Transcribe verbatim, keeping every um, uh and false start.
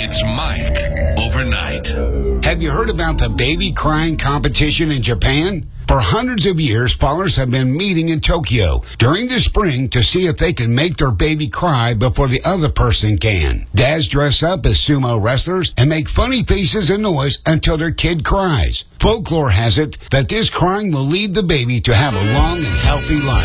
It's Mike Overnight. Have you heard about the baby crying competition in Japan? For hundreds of years, fathers have been meeting in Tokyo during the spring to see if they can make their baby cry before the other person can. Dads dress up as sumo wrestlers and make funny faces and noise until their kid cries. Folklore has it that this crying will lead the baby to have a long and healthy life.